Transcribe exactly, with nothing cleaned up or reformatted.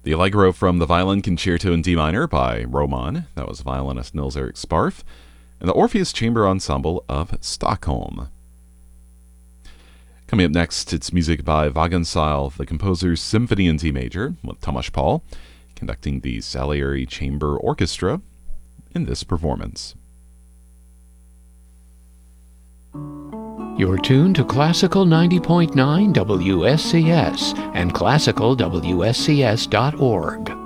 The Allegro from the Violin Concerto in D minor by Roman, that was violinist Nils Erik Sparf, and the Orpheus Chamber Ensemble of Stockholm. Coming up next, it's music by Wagenseil, the composer's Symphony in D major, with Tomasz Paul conducting the Salieri Chamber Orchestra in this performance. You're tuned to Classical ninety point nine W S C S and classical W S C S dot org.